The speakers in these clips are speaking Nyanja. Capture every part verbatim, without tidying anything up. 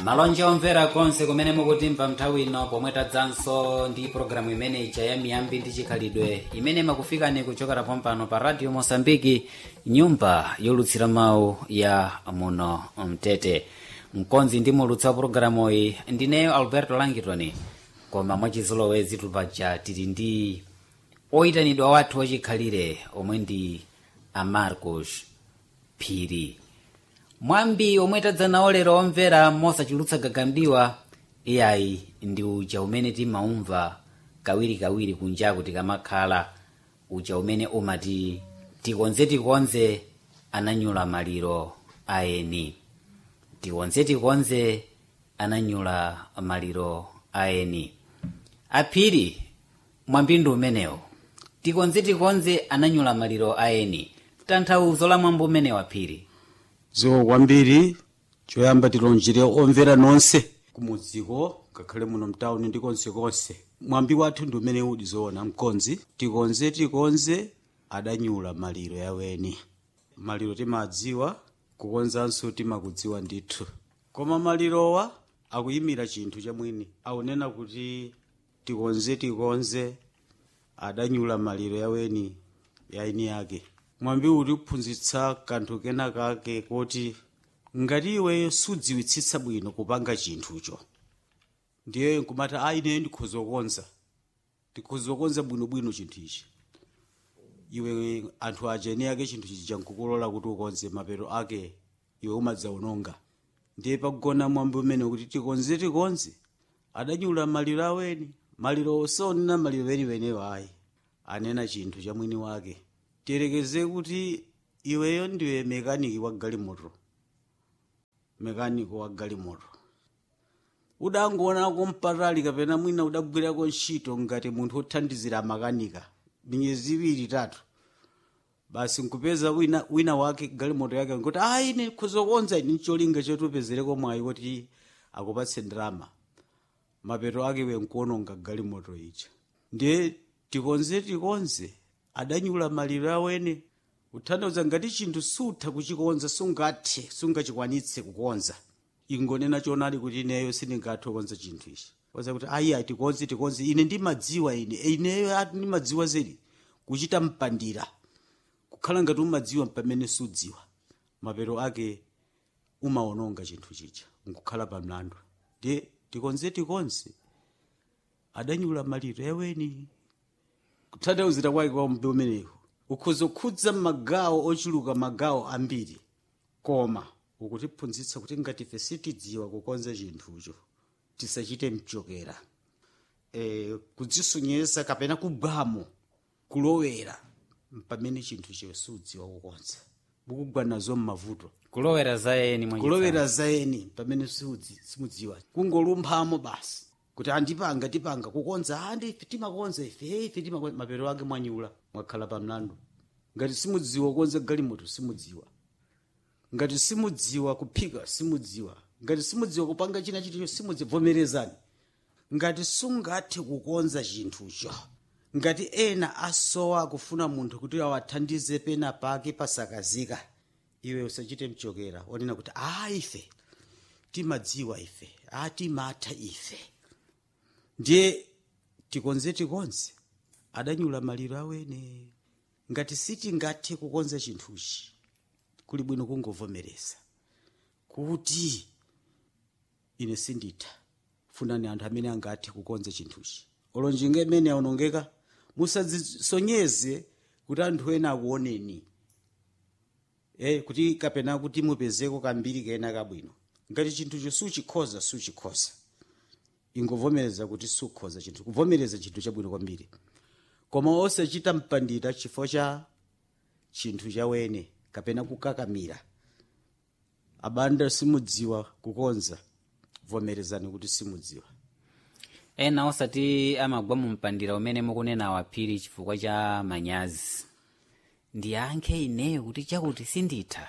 malonje omvera konse kumene mukutimva nthawi ino pomwe tadzanso ndi programu imene ija ya miyambi ndi chikhalidwe imene makufikani kuchokera pompano pa radio Mosambiki, nyumba yolutsira mawu ya muno Mtete. Mkonzi ndi mulutsa programu iyi ndineyo Alberto Langitoni, koma mwachizolowezi tupaja tili ndi oyitanidwa wathu wachikhalire omwe ndi Amarcos Phiri. Mwambi omwe tadzanawo lero omvera mosachulutsa gagamdiwa iyayi ndi uja umene timaumva kawirikawiri kunjaku tikamakhala, uja umene umati tikonze tikonze ananyula maliro aeni. Tikonze tikonze ananyula maliro aeni. Aphiri, mwambi ndi umenewo. Tikonze tikonze ananyula maliro aeni. Tanthauzo la mwambi umenewo Aphiri. Zo kwambiri choyamba tilonjere omvera nonse kumudziko ngakhale muno mtawuni ndi konse konse. Mwambi wathu ndi umene udi zoona mkonzi. Tikonze tikonze adanyula maliro yaweni. Maliro timadziwa, kukonzanso timakudziwa ndithu. Koma malirowa akuyimira chinthu chamwini. Akunena kuti tikonze tikonze adanyula maliro yaweni yaini yake. Mwambi uli kuphunzitsa kanthu kena kake kuti ngati iwe sudziwitsitsa bwino kupanga chinthucho, ndiye nkumata aine ndikhozokonza ndikhozokonza bwinobwino chinthu ichi, iwe anthu ajeni yake chinthu chichi chankukulola kuti ukonze, mapero ake iwe umadzawononga. Ndiye pakugona mwambi umene kuti tikonze tikonze adanyula maliro aweni. Maliro sonena maliro weniwenewo ayi, anena chinthu cha mwini wake. Tiyerekeze kuti iweyo ndiwe mekaniki wa galimoto, mekaniko wa galimoto. Udangoonako mpatali kapena mwina udagwirako ntchito ngati munthu othandizira makanika minyezi iwiri itatu, basi nkupeza wina, wina wake galimoto yake nkuti ayi ine kuzokonza ine ncholinga chotupezereko mwayi kuti akupatse ndrama, mapero ake we nkuononga galimoto ija. Ndiye tikonze tikonze adanyula maliro aweni. Uthandiza ngati chinthu sutha kuchikonza, sungathe sungachikwanitse kukonza, ingonena chonali kuti ineyo sindingathe kukonza chinthu ichi. Waza kuti ayi ati tikonze tikonze ine ndimadziwa ine ineyo ati ndimadziwa zedi kuchita mpandira, kukhala ngati umadziwa pamene sudziwa, mapero ake umaononga chinthu chicha nkukhala pa mlandu. Ndiye tikonze tikonze adanyula maliro yaweni. Kuthandauzira kwake kwa mwambi umenewu ukhozokhudza magawo ochuluka, magawo ambiri, koma ukutiphunzitsa kuti ngati ife sitidziwa kukonza chinthucho tisachite mchokera, e, kudzisonyeza kapena kugwamo kulowera pamene chinthu chiwe sudziwa kukonza. Bukugwa nazo mmavuto kulowera zaeni mwa kulowera zaeni pamene sudzi simudziwa, kungolumphamo basi kuti andipanga tipanga kukonza andi timakonza ife ife timakonza, mapero ake mwanyula mwakhala pa mlandu. Ngati simudziwa kukonza galimoto simudziwa, ngati simudziwa kuphika simudziwa, ngati simudziwa kupanga china chiticho simudziwa, vomerezani. Ngati sungathe kukonza chinthucho, ngati ena asowa kufuna munthu kuti awathandize pena pake pasakazika, iwe usachite mchokera onena kuti ah ife timadziwa, ife atimatha ife. Ndiye tikonze tikonze adanyula maliro awene. Ngati sitingathe kukonza chinthuchi, kuli bwino kungovomereza kuti ine sinditha, funani anthu amene angathe kukonza chinthuchi. Olonjinga imene aonongeka musadzisonyeze kuti anthu ena akuoneni, eh kuti kapena kuti mupezeko kambiri kena kabwino. Ngati chinthucho suchikhoza suchikhoza, ingovomereza kuti sukhoza chinthu, kuvomereza chinthu chabwino kwambiri. Koma osachita mpandira chifukwa cha chinthu chawene kapena kukakamira. Abanda simudziwa kukonza, vomerezani kuti simudziwa. Ena osati amagwa mu mpandira umene mukunena Aphiri chifukwa cha manyazi. Ndiyankhe ineyo kuti chakuti sinditha.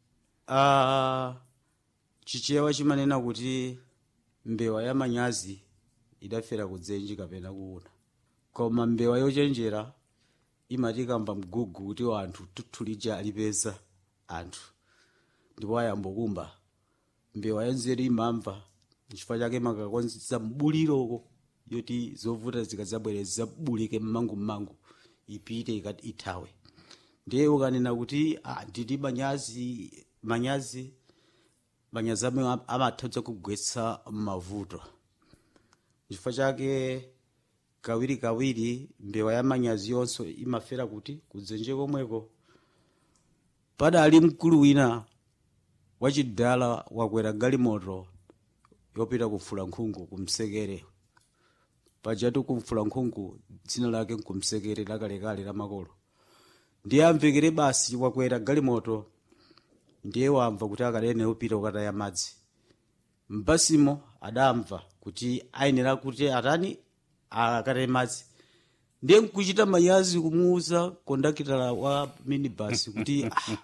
Ah, chichewa chimanena kuti mbewa ya manyazi idafera kudzenji kapena kuona, koma mbewa yochenjera imatikamba mgugu kuti anthu tuthulija alipeza anthu, ndipo ayambokumba mbewa yanzeru imamva chifukwa chake makakonza mbuliroko yoti zovuta zikazabwera zabulike mmangu mmangu ipite ikati ithawe. Ndiye ukanena kuti ah, nditi manyazi manyazi manyazi amwe amatha kugwetsa mavuto. Chifukwa chake kawiri kawiri mbewa ya manyazi yonso imafera kuti kudzenje komweko. Padali mkulu wina wachidala wakwera galimoto yopita kufulankhungu kumsekere. Pajatu kumfulankhungu dzina lake nkumsekere lakalekale la makolo. Ndiye amvekere basi wakwera galimoto ndiye wamva kuti akalene upita ukataya madzi. Mbasimo adamva kuti ayenera kuti atani akataya madzi. Ndiye nkuchita manyazi kumuuza kondakitala wa minibus kuti ah,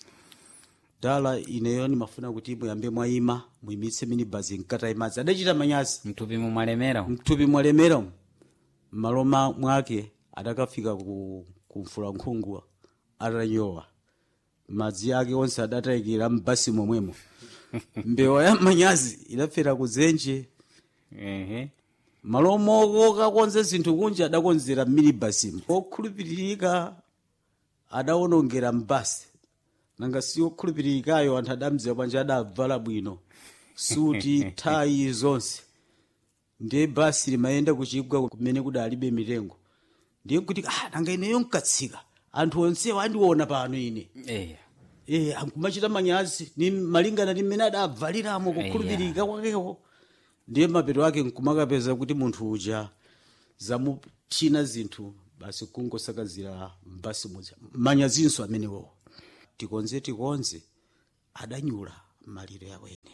dala ineyo nimafuna kuti muyambe mwayima muyimitse minibus nkataye madzi. Adachita manyazi mtupi mwalemera mtupi mwalemera maloma mwake adakafika ku kumfulankhungu atanyowa madzi ake onse adatayikira mbasi momwemo. Mbewa ya manyazi idafera kudzenje. ehe Malomoko kakonze zinthu kunja adakonzera minibus okhulupiririka adawonongera mbasi. Nanga si okhulupiririkayo anthu adamdziwa bwanji adavala bwino suti tai zonse. Ndiye basi limayenda kuchigwa kumene kudalibe mitengo. Ndiye kuti ah nanga ineyo nkatsika anthu onse wandiona pano ine eh eh ankumachita manyazi ni malingana ndi mmene adavaliramo kukhulupirika kwakeko. Ndiye mapeto ake nkumakapeza kuti munthu uja zamuthina zinthu basi kungosakazira mbasi mudzi manyazinso amenewo. Tikonze tikonze adanyula maliro yawene.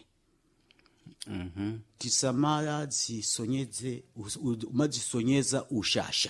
mhm Tisamadzisonyeze umadzisonyeza ushasha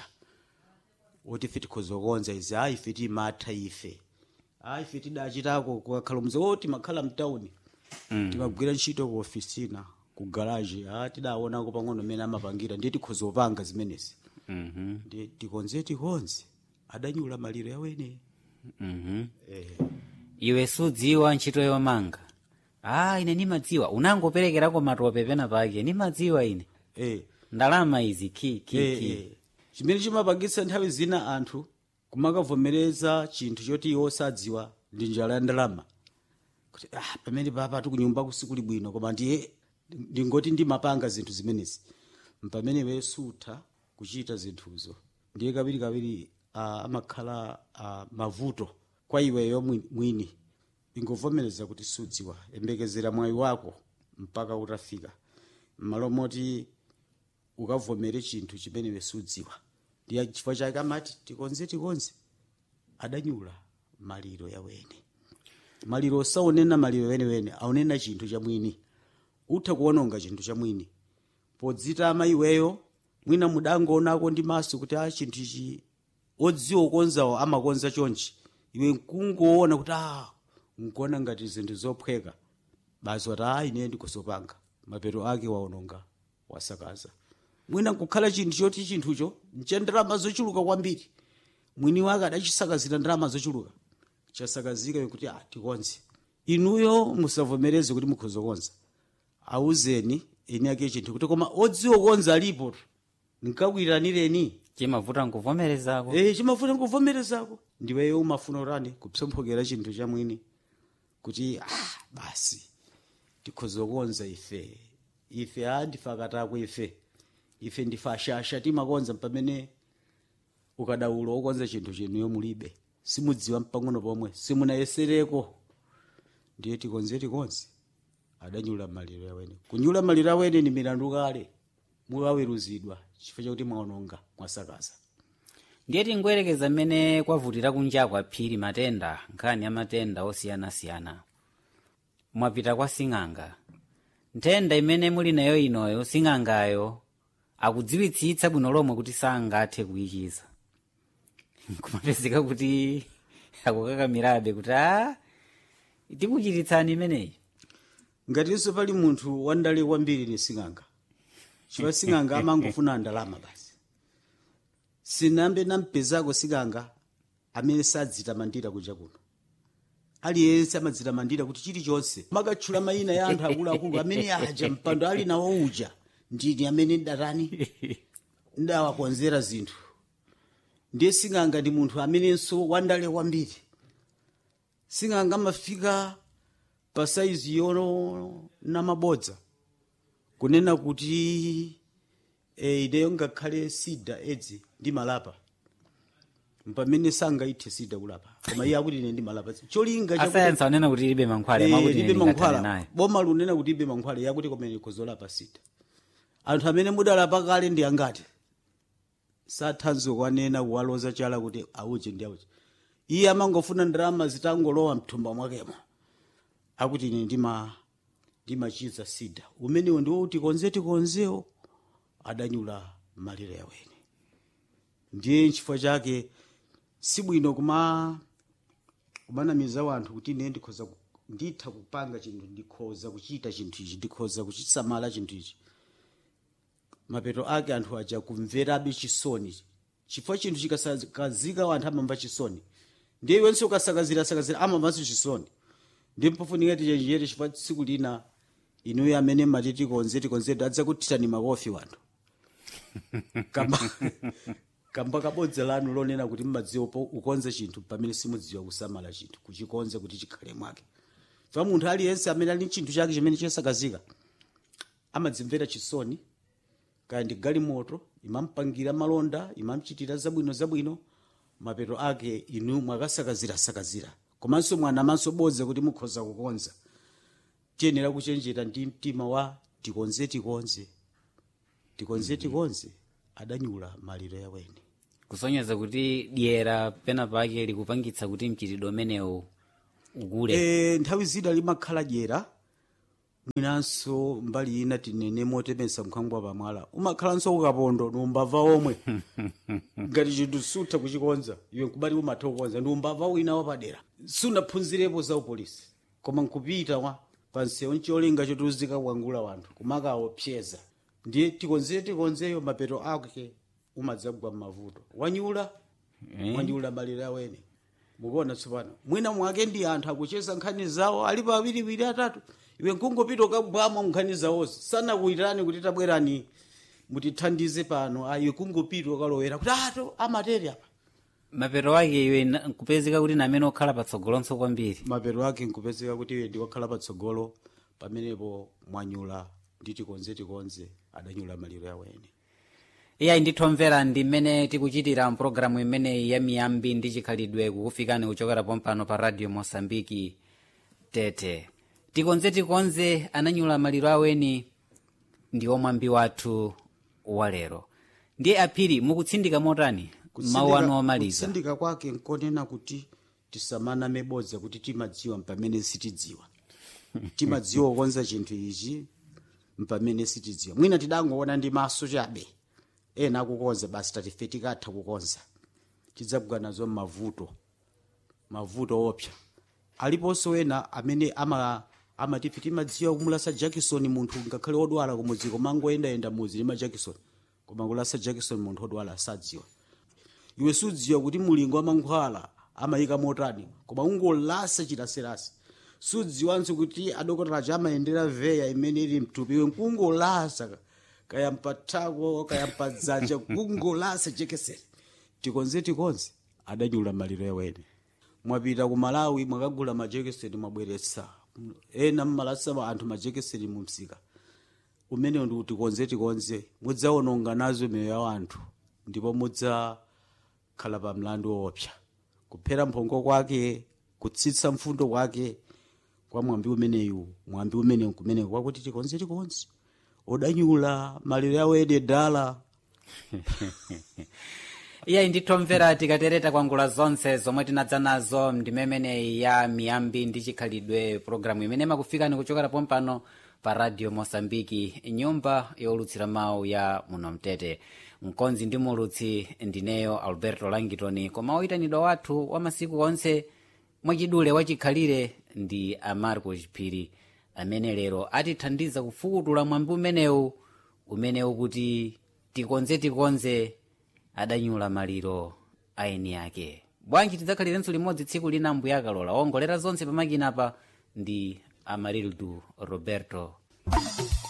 oti fiti kozokonza izi ayi fiti matha ife ayi fiti dachitako kukakhala mzo oti makhala mtauni mm. timagwira ntchito ku ofisina ku garage ah tidaonako pang'ono mene amapangira ndiye tikhozopanga zimenezi. mhm ndiye tikonze tikonze adanyula maliro yawene. mhm eh iwe sudziwa ntchito yomanga. Ah, ine nimadziwa unangoperekerako matope pena pake nimadziwa ine eh ndalama izi ki ki eh, ki eh. Chimene chimapangitsa nthawi zina anthu kumakavomereza chinthu choti iwo sadziwa ndi njala ya ndalama. Kuti ah pamene papa tikunyumba kusikuli bwino koma ndiye ndingoti ndimapanga zinthu zimenezi. Mpamene iwe sutha kuchita zinthuzo ndiye kawiri kawiri uh, amakhala uh, mavuto kwa iweyo mwini. Ingovomereza kuti sudziwa embekezera mwayi wako mpaka utafika malo moti ukavomere chinthu chimene iwe sudziwa. Ndiye chifukwa chake amati tikonze tikonze adanyula maliro yawene. Maliro saonena maliro wenewene aonena chinthu cha mwini. Utha kuononga chinthu cha mwini podzitama iweyo mwina mudangoonako ndi maso kuti a chinthu ichi odziwa konzawo amakonza chonchi iwe nkungoona kuti ah nkuona ngati zinthu zophweka basi wati ah ine ndikusopanga mapeto ake waononga wasakaza. Mwina nkukhala chinthu choti chinthucho nchenderama zochuluka kwambiri mwini wake adachisakazira ndalama zochuluka chasakazika kuti ah tikonze. Inuyo musavomereze kuti mukhozokonza auzeni eni ake chinthu kuti koma odziwa konza alipo nkakwiranireni. chimavuta nkuvomerezako. Eh chimavuta nkuvomerezako. Ndiweyo umafuna urani kupsomphokera chinthu cha mwini kuti ah basi tikhozokonza ife ife andifakatako ife ife ndifashasha timakonza pamene ukadaulo okonza chinthu chenuyo mulibe simudziwa mpang'ono pomwe simunayesereko. Ndiye tikonze tikonze adanyula maliro yawene. Kunyula maliro yawene ni milandu kale mukaweruzidwa chifukwa chakuti mwaononga mwasakaza. Ndiye tingoyerekeza mmene kwavutira kunja kwa phiri matenda nkhani ya matenda osiyanasiyana. Mwapita kwa sing'anga nthenda imene muli nayo inoyo sing'angayo akudziwitsitsa bwino lomwe kuti sangathe kuyichiza. Kumapezeka kuti akukakamirabe kuti ah tikuchititsani imeneyi. Ngatinso pali munthu wandale kwambiri ni sing'anga chifukwa sing'anga amangofuna ndalama basi. Sinambe nampezako sing'anga amene sadzitamandira kuja kuno aliyense amadzitamandira kuti chilichonse makatchula mayina ya anthu akuluakulu amene aja mpando ali nawo uja ndini amene ndatani ndawakonzera zinthu. Ndiye Sing'anga ndi munthu amenenso wandale kwambiri. Sing'anga amafika pa saizi yono namabodza kunena kuti e, ideyo ngakhale sida edzi ndi malapa mpamene sangaithe sida kulapa koma iye akuti ine ndi malapa cholinga asayansa anena kuti ilibe mankhwale makuti ilibe mankhwala boma lunena kuti ilibe mankhwale yakuti komene kozolapa sida. Anthu amene mudalapa kale ndi angati sathanzo kwanena kuwaloza chala kuti auje ndi auje. Iye amangofuna ndalama zitangolowa mthumba mwakemo akuti ine ndima ndimachiza sida umenewo ndiwo kuti konze tikonzewo adanyula malire yaweni. Ndiye nchifukwa chake sibwino kuma kumanamiza wanthu kuti ine ndikhoza nditha kupanga chinthu ndikhoza kuchita chinthu ichi ndikhoza kuchisamala chinthu ichi. Mapeto ake anthu aja kumverabe chisoni chifukwa chinthu chikasakazika anthu amamva chisoni. Ndiye iwenso ukasakazira sakazira amamvanso chisoni. Ndiye mpofunika tichenjere chifukwa tsiku lina inuyo amene matiti konze tikonzetu adza kuthirani makofi wanthu. Kamba kamba kabodza lanu lonena kuti mmadziwa po ukonze chinthu pamene simudziwa kusamala chinthu kuchikonze kuti chikhale mwake. Fa munthu aliyense amene ali chinthu chake chimene chasakazika amadzimvera chisoni. Kaya ndi galimoto imampangira malonda imamchitira zabwino zabwino mapeto ake inu mwakasakazira sakazira komanso mwana manso bodza kuti mukhoza kukonza. Tiyenera kuchenjera ndi mtima wa tikonze tikonze tikonze tikonze adanyula maliro yaweni. Kusonyeza kuti dyera pena pake likupangitsa kuti mchitidwe umenewu ukule. E, nthawi zina limakhala dyera mwinanso mbali ina tinene motemesa mkhangwa pamwala umakhalanso ukapondo numbava omwe ngati chinthu sutha kuchikonza iwe nkubati umatha kukonza ndi umbava wina wapadera sunaphunzirepo za upolisi koma nkupita wa pansewo ncholinga chotuzika kuangula wanthu kumakaopseza. Ndiye tikonze tikonzeyo mapeto ake umadzagwa m'mavuto wanyula mm. wanyula malire aweni. Mukuona tsopano mwina mwake ndi anthu akucheza nkhani zawo alipo awiriwiri atatu iwe nkungopita kabwamo nkhani zawozi sana kuitirani kuti tabwerani mutithandize pano ayi kungopita kalowera kuti ato amatere apa. Mapeto ake iwe nkupezeka kuti namene okhala patsogolonso kwambiri. Mapeto ake nkupezeka kuti iwe ndi wakhala patsogolo pamenepo mwanyula nditi konze tikonze adanyula maliro yaweni. Iya ndithomvera ndi mmene tikuchitira mpulogalamu imene ya miyambi ndi chikhalidwe kukufikani kuchokera pompano pa Radio Mosambiki Tete. Tikonze tikonze ananyula maliro aweni ndi omwambi wathu walero. Ndiye aphiri mukutsindika motani mawu anu omaliza? Kutsindika kwake nkonena kuti tisamana mebodza kuti timadziwa mpamene sitidziwa. Timadziwa kukonza chinthu ichi mpamene sitidziwa. Mwina tidangoona ndi maso chabe ena kukonza basi tatife tikatha kukonza tidzagwa nazo mavuto mavuto opsa. Aliponso ena amene ama amatifi timadziwa kumulasa Jackson munthu ngakhale odwala kumudzi koma ngoyendayenda mudzi lima Jackson koma kulasa Jackson munthu odwala sadziwa. Iwe sudziwa kuti mulingo wa mankhwala amayika motani koma ungolasa chitaserasi. Sudziwanso kuti adokotala chamayendera veya imene ili mtupi iwe nkungolasa kaya mpatako kaya mpadzanja kungolasa jekeseni. Tikonze tikonze adanyula maliro yaweni. Mwapita ku Malawi mwakagula majekeseni mwabweretsa ena mmalasa anthu majekeseni mumsika umene ndi kuti tikonze tikonze mudzaononga nazo miyoyo ya anthu ndipo mudza khala pa mlandu woopsa kuphera mphongo kwake kutsitsa mfundo kwake kwa mwambi umeneyu mwambi umene kumene kwakuti tikonze tikonze odanyula maliro yaweni dala. Iya ndithomvera tikatereta kwangula zonse zomwe tinadza nazo ndimemene ya miyambi ndi chikhalidwe programu imene makufikani kuchokera pompano pa Radio Mosambiki nyumba yolutsira mawu ya muno Mtete. Mkonzi ndi mulutsi ndineyo Alberto Langitoni koma oyitanidwa wathu wa masiku onse mwachidule wachikhalire ndi Amarco Chipiri amene lero atithandiza kufukutula mwambi umenewu umenewu kuti tikonze tikonze adanyula maliro aeni yake. bwanji tidzakhalirenso limodzi tsiku lina mbuya akalola. Ongolera zonse pamakina pa ndi Amarildo Roberto.